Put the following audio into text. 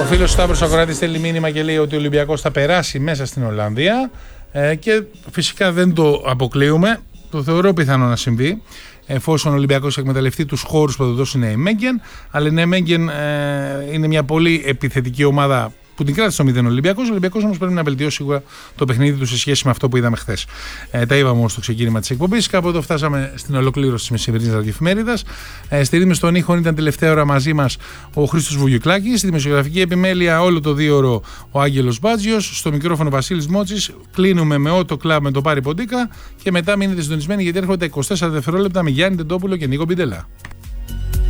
Ο φίλος Σταύρος Ακροάτης στέλνει μήνυμα και λέει ότι ο Ολυμπιακός θα περάσει μέσα στην Ολλανδία και φυσικά δεν το αποκλείουμε. Το θεωρώ πιθανό να συμβεί, εφόσον ο Ολυμπιακός εκμεταλλευτεί τους χώρους που θα του δώσει η Νijmegen. Αλλά η Nijmegen είναι μια πολύ επιθετική ομάδα που την κράτησε το 0 ο Ολυμπιακός. Ο Ολυμπιακός όμως πρέπει να βελτιώσει σίγουρα το παιχνίδι του σε σχέση με αυτό που είδαμε χθες. Τα είπαμε όμως στο ξεκίνημα της εκπομπής. Κάπου εδώ φτάσαμε στην ολοκλήρωση της μεσημερινής ραδιοεφημέριδας. Στη ρύθμιση των ήχων ήταν τελευταία ώρα μαζί μας ο Χρήστος Βουγιουκλάκης. Στη δημοσιογραφική επιμέλεια όλο το 2ωρο ο Άγγελος Μπάτζιος. Στο μικρόφωνο Βασίλης Μότσης. Κλείνουμε με Ότο Κλαμπ με το Πάρη Ποντίκα. Και μετά μείνετε συντονισμένοι γιατί έρχονται 24 δευτερόλεπτα με Γιάννη Τεντόπουλο και Νίκο Μπιντελά.